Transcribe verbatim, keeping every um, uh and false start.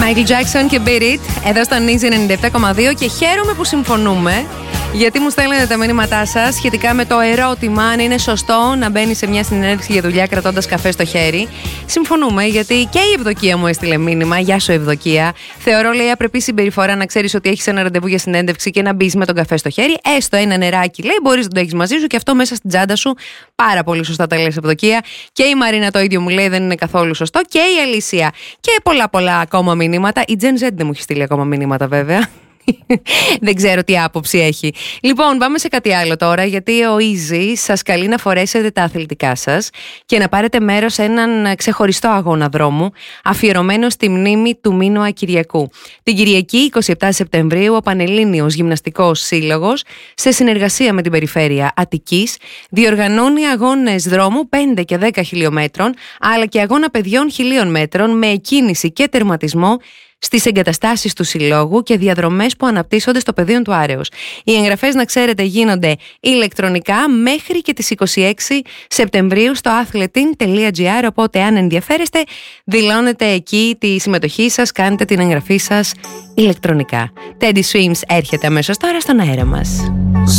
Michael Jackson και Beat It εδώ στο Easy ενενήντα επτά κόμμα δύο και χαίρομαι που συμφωνούμε, γιατί μου στέλνετε τα μηνύματά σας σχετικά με το ερώτημα αν είναι σωστό να μπαίνει σε μια συνέντευξη για δουλειά κρατώντας καφέ στο χέρι. Συμφωνούμε, γιατί και η Ευδοκία μου έστειλε μήνυμα. Γεια σου, Ευδοκία. Θεωρώ, λέει, απρεπή συμπεριφορά να ξέρεις ότι έχεις ένα ραντεβού για συνέντευξη και να μπεις με τον καφέ στο χέρι. Έστω ένα νεράκι, λέει, μπορείς να το έχεις μαζί σου και αυτό μέσα στην τσάντα σου. Πάρα πολύ σωστά τα λες, Ευδοκία. Και η Μαρίνα το ίδιο μου λέει, δεν είναι καθόλου σωστό. Και η Αλήσια. Και πολλά πολλά ακόμα μηνύματα. Η Gen Z δεν μου έχει στείλει ακόμα μηνύματα, βέβαια. Δεν ξέρω τι άποψη έχει. Λοιπόν, πάμε σε κάτι άλλο τώρα, γιατί ο Easy σας καλεί να φορέσετε τα αθλητικά σας και να πάρετε μέρος σε έναν ξεχωριστό αγώνα δρόμου αφιερωμένο στη μνήμη του Μίνωα Κυριακού. Την Κυριακή εικοστή εβδόμη Σεπτεμβρίου, ο Πανελλήνιος Γυμναστικός Σύλλογος, σε συνεργασία με την Περιφέρεια Αττικής, διοργανώνει αγώνες δρόμου πέντε και δέκα χιλιόμετρων, αλλά και αγώνα παιδιών χιλίων μέτρων με εκκίνηση και τερματισμό στις εγκαταστάσεις του Συλλόγου και διαδρομές που αναπτύσσονται στο πεδίο του Άρεως. Οι εγγραφές, να ξέρετε, γίνονται ηλεκτρονικά μέχρι και τις εικοστή έκτη Σεπτεμβρίου στο athletin τελεία gr, οπότε αν ενδιαφέρεστε δηλώνετε εκεί τη συμμετοχή σας, κάνετε την εγγραφή σας ηλεκτρονικά. Teddy Swims έρχεται αμέσως τώρα στον αέρα μας.